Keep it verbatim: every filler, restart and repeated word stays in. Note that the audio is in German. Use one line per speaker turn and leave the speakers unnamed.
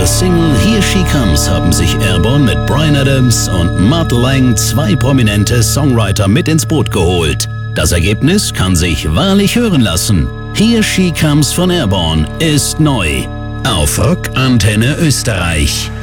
ihrer Single Here She Comes haben sich Airborne mit Bryan Adams und Mutt Lange zwei prominente Songwriter mit ins Boot geholt. Das Ergebnis kann sich wahrlich hören lassen. Here She Comes von Airborne ist neu auf Rock Antenne Österreich.